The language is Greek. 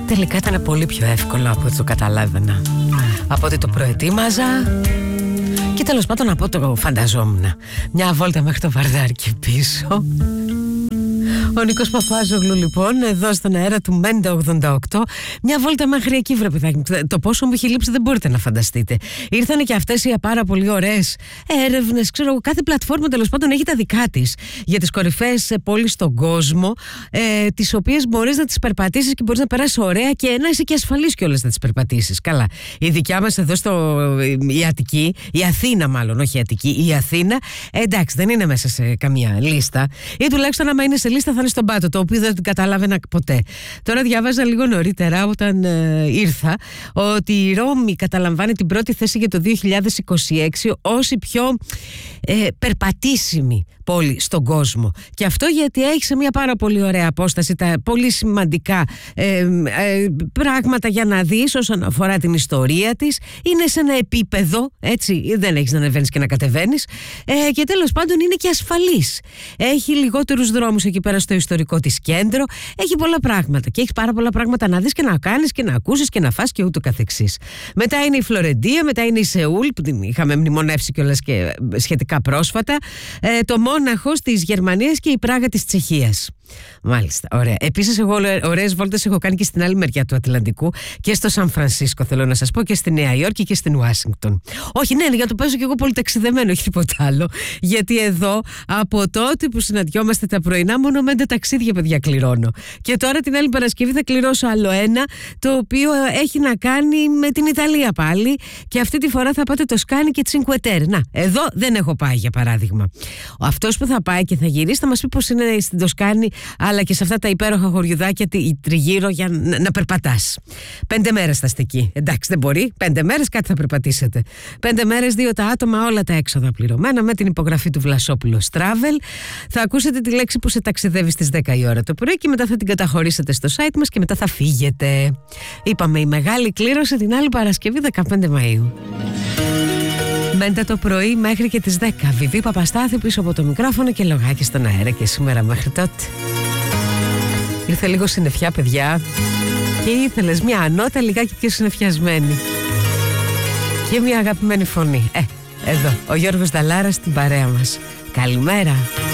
τελικά ήταν πολύ πιο εύκολο από ό,τι το καταλάβαινα, από ό,τι το προετοίμαζα και τέλος πάντων από ό,τι το φανταζόμουν. Μια βόλτα μέχρι το Βαρδάρκι πίσω. Ο Νίκος Παπάζογλου λοιπόν εδώ στον αέρα του Μέντα 88. Μια βόλτα μέχρι εκεί, βρε παιδάκι. Το πόσο μου έχει λείψει δεν μπορείτε να φανταστείτε. Ήρθανε και αυτές οι πάρα πολύ ωραίες έρευνες. Ξέρω εγώ, κάθε πλατφόρμα τέλος πάντων έχει τα δικά της για τις κορυφαίες πόλεις στον κόσμο, τις οποίες μπορείς να τις περπατήσεις και μπορείς να περάσεις ωραία και να είσαι και ασφαλής κιόλας να τις περπατήσεις. Καλά. Η δικιά μας εδώ η Αττική, η Αθήνα μάλλον, όχι η Αττική, η Αθήνα, εντάξει, δεν είναι μέσα σε καμία λίστα. Ή τουλάχιστον άμα είναι σε λίστα θα είναι στον πάτο, το οποίο δεν καταλάβαινα ποτέ. Τώρα διάβαζα λίγο νωρίτερα όταν ήρθα ότι η Ρώμη καταλαμβάνει την πρώτη θέση για το 2026 ως η πιο περπατήσιμη πόλη στον κόσμο. Και αυτό γιατί έχει σε μια πάρα πολύ ωραία απόσταση τα πολύ σημαντικά πράγματα για να δεις όσον αφορά την ιστορία της. Είναι σε ένα επίπεδο, έτσι, δεν έχεις να ανεβαίνεις και να κατεβαίνεις, και τέλος πάντων είναι και ασφαλής. Έχει λιγότερους δρόμους εκεί πέρα στο ιστορικό της κέντρο, έχει πολλά πράγματα και έχει πάρα πολλά πράγματα να δεις και να κάνεις και να ακούσεις και να φας και ούτω καθεξής. Μετά είναι η Φλωρεντία, μετά είναι η Σεούλ που την είχαμε μνημονεύσει κιόλας και σχετικά πρόσφατα, το Μόναχο της Γερμανίας και η Πράγα της Τσεχίας. Μάλιστα, ωραία. Επίσης, εγώ ωραίες βόλτες έχω κάνει και στην άλλη μεριά του Ατλαντικού και στο Σαν Φρανσίσκο, θέλω να σας πω, και στη Νέα Υόρκη και στην Ουάσιγκτον. Όχι, ναι, για το παίζω και εγώ πολύ ταξιδεμένο, όχι τίποτα άλλο. Γιατί εδώ, από τότε που συναντιόμαστε τα πρωινά, μόνο 5 ταξίδια, παιδιά, κληρώνω. Και τώρα την άλλη Παρασκευή θα κληρώσω άλλο ένα, το οποίο έχει να κάνει με την Ιταλία πάλι. Και αυτή τη φορά θα πάτε το Σκάνι και Τσίνκουε Τέρε. Να, εδώ δεν έχω πάει, για παράδειγμα. Αυτός που θα πάει και θα γυρίσει θα μας πει πώς είναι στην Τοσκάνη, αλλά και σε αυτά τα υπέροχα χωριουδάκια τριγύρω για να περπατάς. 5 μέρες θα είστε εκεί. Εντάξει, δεν μπορεί. 5 μέρες κάτι θα περπατήσετε. 5 μέρες, 2 τα άτομα, όλα τα έξοδα πληρωμένα, με την υπογραφή του Βλασόπουλος Travel. Θα ακούσετε τη λέξη που σε ταξιδεύει στις 10 η ώρα το πρωί και μετά θα την καταχωρήσετε στο site μας και μετά θα φύγετε. Είπαμε, η μεγάλη κλήρωση την άλλη Παρασκευή 15 Μαΐου. Μέντα το πρωί μέχρι και τις 10. Βιβί Παπαστάθη πίσω από το μικρόφωνο και λογάκι στον αέρα και σήμερα μέχρι τότε. Ήρθε λίγο συννεφιά, παιδιά, και ήθελες μια ανώτα λιγάκι πιο συννεφιασμένη και μια αγαπημένη φωνή. Εδώ ο Γιώργος Νταλάρας στην παρέα μας. Καλημέρα.